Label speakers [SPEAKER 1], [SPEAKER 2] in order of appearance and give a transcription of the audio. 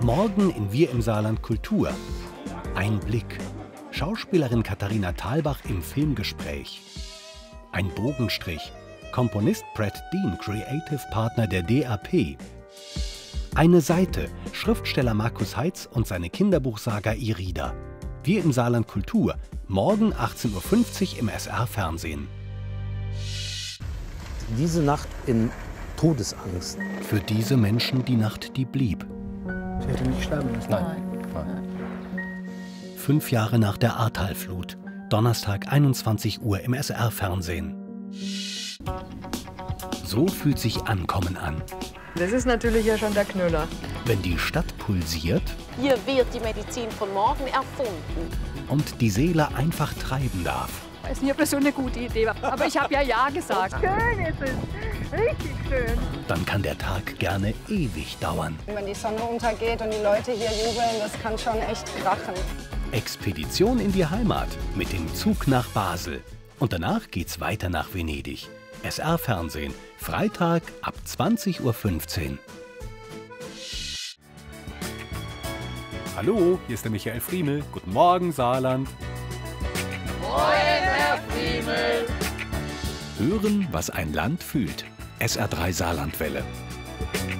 [SPEAKER 1] Morgen in Wir im Saarland Kultur. Ein Blick. Schauspielerin Katharina Thalbach im Filmgespräch. Ein Bogenstrich. Komponist Brad Dean, Creative Partner der DAP. Eine Seite. Schriftsteller Markus Heitz und seine Kinderbuchsaga Irida. Wir im Saarland Kultur. Morgen 18:50 Uhr im SR-Fernsehen.
[SPEAKER 2] Diese Nacht in Todesangst.
[SPEAKER 1] Für diese Menschen die Nacht, die blieb.
[SPEAKER 3] Sie hätte nicht sterben müssen.
[SPEAKER 4] Nein.
[SPEAKER 1] 5 Jahre nach der Ahrtalflut. Donnerstag 21 Uhr im SR-Fernsehen. So fühlt sich Ankommen an.
[SPEAKER 5] Das ist natürlich ja schon der Knüller.
[SPEAKER 1] Wenn die Stadt pulsiert
[SPEAKER 6] Hier wird die Medizin von morgen erfunden.
[SPEAKER 1] und die Seele einfach treiben darf.
[SPEAKER 5] Ich weiß nicht, ob das so eine gute Idee war, aber ich habe ja gesagt. Schön ist es, richtig schön.
[SPEAKER 1] Dann kann der Tag gerne ewig dauern.
[SPEAKER 7] Wenn die Sonne untergeht und die Leute hier jubeln, das kann schon echt krachen.
[SPEAKER 1] Expedition in die Heimat mit dem Zug nach Basel. Und danach geht's weiter nach Venedig. SR-Fernsehen, Freitag ab 20:15 Uhr.
[SPEAKER 8] Hallo, hier ist der Michael Friemel. Guten Morgen, Saarland.
[SPEAKER 1] Hören, was ein Land fühlt. SR3 Saarlandwelle.